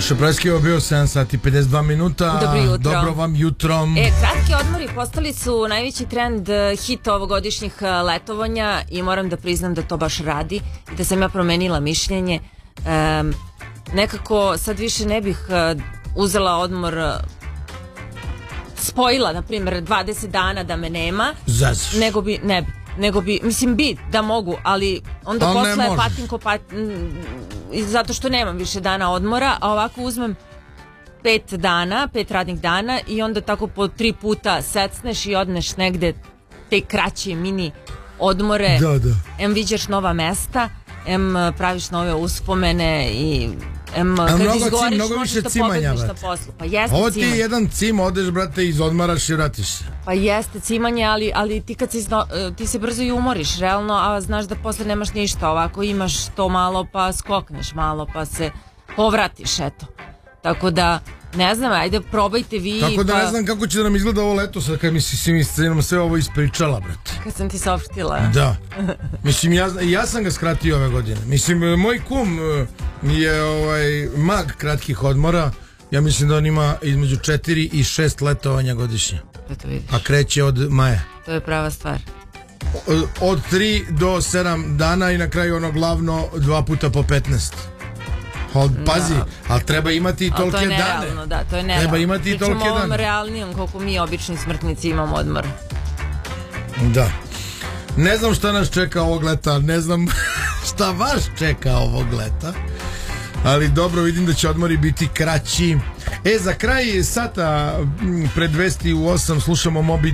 Duša Brajski, ovo bio 7 sati 52 minuta. Dobro jutro. Dobro vam jutro. Kratki odmori postali su najveći trend hita ovogodišnjih letovanja i moram da priznam da to baš radi i da sam ja promenila mišljenje. Nekako sad više ne bih uzela odmor, spojila na primjer 20 dana da me nema. Zaziš. Nego bi, mislim bi da mogu, ali onda ali posle patinko zato što nemam više dana odmora, a ovako uzmem 5 radnih dana i onda tako po 3 puta secneš i odneš negde te kraće mini odmore. Da. Em viđaš nova mesta, em praviš nove uspomene i kad izgoriš možeš da pobegniš na poslu. Pa jeste ovo cimanje. ti jedan cim, odeš brate, izodmaraš i vratiš se. Pa jeste cimanje, ali ti kad ti se brzo i umoriš realno, a znaš da posle nemaš ništa. Ovako imaš to malo pa skokneš malo pa se povratiš, eto. Tako da ne znam, ajde probajte vi. Tako da ne znam kako će da nam izgleda ovo leto sad kad mi si sve ovo ispričala, brate. Kad sam ti saopštila. Da. Mislim, ja sam ga skratio ove godine. Mislim, moj kum je mag kratkih odmora. Ja mislim da on ima između 4 i 6 letovanja godišnje. To vidiš. A kreće od maja. To je prava stvar. Od 3 do 7 dana i na kraju ono glavno 2 puta po 15. Pazi, ali treba imati i tolke dane. Nerealno, da, to je nerealno. Treba imati i tolke dane. Pričamo ovom realnijom koliko mi obični smrtnici imamo odmor. Da. Ne znam šta nas čeka ovog leta, ne znam šta vas čeka ovog leta, ali dobro, vidim da će odmori biti kraći. Za kraj sata pred 2:08 slušamo Moby